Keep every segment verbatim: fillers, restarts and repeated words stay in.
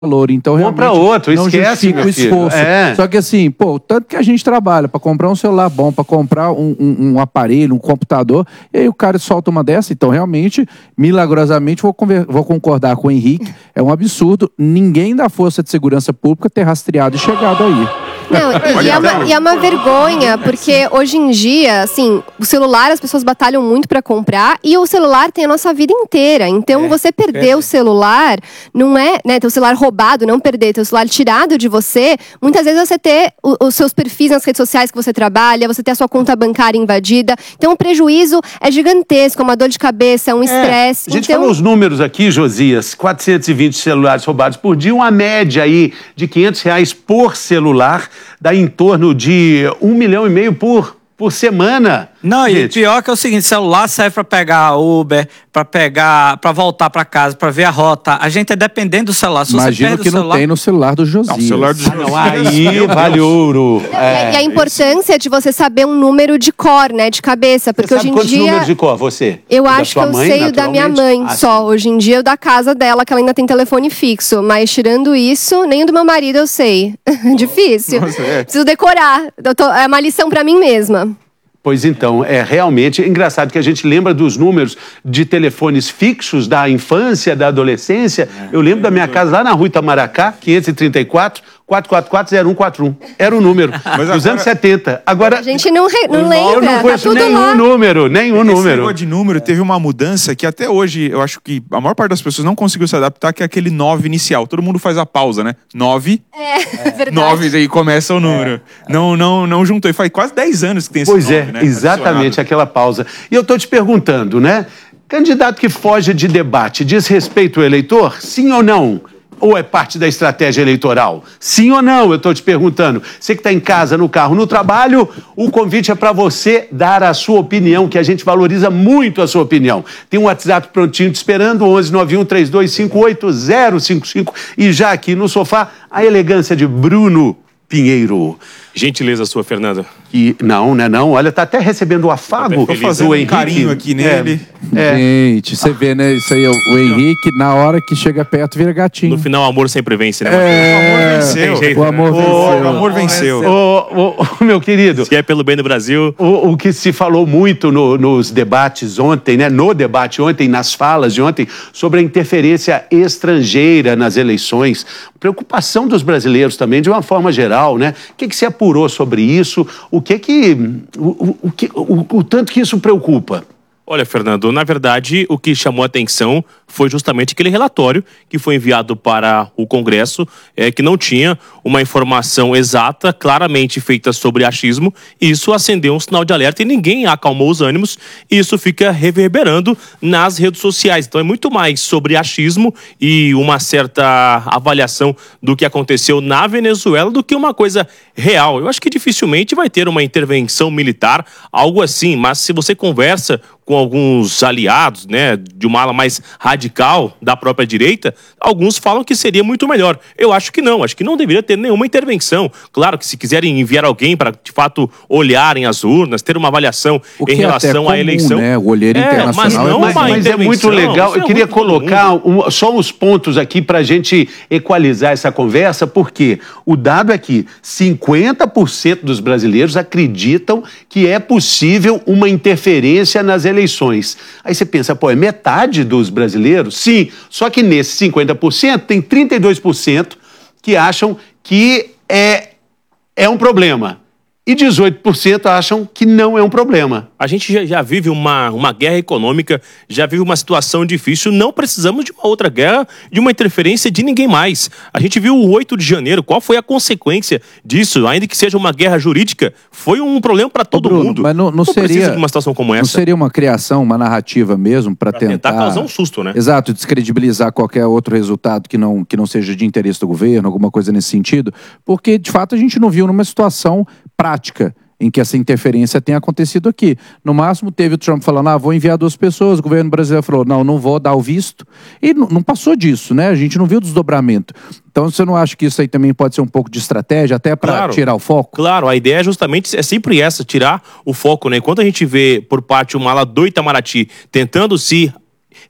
valor, então compra realmente outro, não esquece, justifica o esforço. É. Só que assim, pô, tanto que a gente trabalha para comprar um celular bom, para comprar um, um, um aparelho, um computador, e aí o cara solta uma dessa, então realmente, milagrosamente, vou, vou concordar com o Henrique, é um absurdo ninguém da Força de Segurança Pública ter rastreado e chegado aí. Não, e, é uma, e é uma vergonha, porque hoje em dia, assim, o celular as pessoas batalham muito pra comprar e o celular tem a nossa vida inteira. Então, é, você perder é. o celular, não é, né, ter o celular roubado, não perder, ter o celular tirado de você, muitas vezes você ter o, os seus perfis nas redes sociais que você trabalha, você ter a sua conta bancária invadida. Então, o prejuízo é gigantesco, é uma dor de cabeça, é um estresse. É. A gente então... falou os números aqui, Josias, quatrocentos e vinte celulares roubados por dia, uma média aí de quinhentos reais por celular, dá em torno de um milhão e meio por, por semana. Não, gente. E pior que é o seguinte, celular serve para pegar Uber, para pegar, para voltar para casa, para ver a rota. A gente é dependente do celular. Se Imagino que não tem no celular do Josias. Não, celular do Josias. Não, aí vale ouro. É, e a importância de você saber um número de cor, né, de cabeça, porque você hoje sabe em quantos dia números de cor você? Eu da acho que eu mãe, sei o da minha mãe ah, só. Hoje em dia o da casa dela, que ela ainda tem telefone fixo, mas tirando isso, nem o do meu marido eu sei. Difícil. Nossa, é. Preciso decorar. Eu tô, é uma lição pra mim mesma. Pois então, é realmente engraçado que a gente lembra dos números de telefones fixos da infância, da adolescência. É, Eu lembro é, da minha é. casa lá na rua Itamaracá, quinhentos e trinta e quatro, quatro quatro quatro, zero um quatro um. Era o número, Mas dos agora... anos setenta. Agora, a gente não, re... não lembra, eu não conheço tá nenhum lá. número, nenhum Esse número. negócio de número teve uma mudança que até hoje eu acho que a maior parte das pessoas não conseguiu se adaptar, que é aquele nove inicial. Todo mundo faz a pausa, né? nove, é, é. verdade. nove, aí começa o número. É. Não, não, não juntou. E faz quase dez anos que tem esse pois nove, é, né? exatamente, aquela pausa. E eu tô te perguntando, né? Candidato que foge de debate, diz respeito ao eleitor? Sim ou não? Ou é parte da estratégia eleitoral? Sim ou não? Eu estou te perguntando. Você que está em casa, no carro, no trabalho, o convite é para você dar a sua opinião, que a gente valoriza muito a sua opinião. Tem um WhatsApp prontinho te esperando, onze nove um três dois cinco oito zero cinco cinco. E já aqui no sofá, a elegância de Bruno Pinheiro. Gentileza sua, Fernanda. E não, né, não. Olha, tá até recebendo o afago Tô fazendo do um Henrique. carinho aqui nele. É. É. Gente, você vê, né, isso aí, o, o Henrique, na hora que chega perto, vira gatinho. No final, o amor sempre vence, né, é... O amor venceu. Jeito, o amor né? venceu. O amor venceu. O, o, o, meu querido. Se é pelo bem do Brasil. O, o que se falou muito no, nos debates ontem, né, no debate ontem, nas falas de ontem, sobre a interferência estrangeira nas eleições. Preocupação dos brasileiros também, de uma forma geral, né? O que, que se apurou sobre isso? O que que... O, o, o, que, o, o tanto que isso preocupa? Olha, Fernando, na verdade, o que chamou a atenção foi justamente aquele relatório que foi enviado para o Congresso, é, que não tinha uma informação exata, claramente feita sobre achismo, e isso acendeu um sinal de alerta e ninguém acalmou os ânimos, e isso fica reverberando nas redes sociais. Então é muito mais sobre achismo e uma certa avaliação do que aconteceu na Venezuela do que uma coisa real. Eu acho que dificilmente vai ter uma intervenção militar, algo assim, mas se você conversa com alguns aliados, né, de uma ala mais radical da própria direita, alguns falam que seria muito melhor. Eu acho que não, acho que não deveria ter nenhuma intervenção. Claro que se quiserem enviar alguém para, de fato, olharem as urnas, ter uma avaliação em relação à eleição... Né? O olheiro é, internacional. Mas não mas, uma mas é muito legal. Eu queria colocar um, só uns pontos aqui para a gente equalizar essa conversa, porque o dado é que cinquenta por cento dos brasileiros acreditam que é possível uma interferência nas eleições. Aí você pensa, pô, é metade dos brasileiros? Sim, só que nesses cinquenta por cento tem trinta e dois por cento que acham que é, é um problema. E dezoito por cento acham que não é um problema. A gente já, já vive uma, uma guerra econômica, já vive uma situação difícil, não precisamos de uma outra guerra, de uma interferência de ninguém mais. A gente viu o oito de janeiro, qual foi a consequência disso? Ainda que seja uma guerra jurídica, foi um problema para todo Bruno, mundo. Mas não, não, não seria precisa de uma situação como essa. Não seria uma criação, uma narrativa mesmo para tentar... tentar causar um susto, né? Exato, descredibilizar qualquer outro resultado que não, que não seja de interesse do governo, alguma coisa nesse sentido, porque de fato a gente não viu numa situação prática em que essa interferência tenha acontecido aqui. No máximo teve o Trump falando, ah, vou enviar duas pessoas, o governo brasileiro falou, não, não vou dar o visto, e não passou disso, né? A gente não viu o desdobramento. Então você não acha que isso aí também pode ser um pouco de estratégia, até para claro, tirar o foco? Claro, a ideia é justamente, é sempre essa, tirar o foco, né? Enquanto a gente vê por parte uma ala do Itamaraty tentando se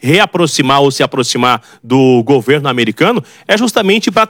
reaproximar ou se aproximar do governo americano é justamente para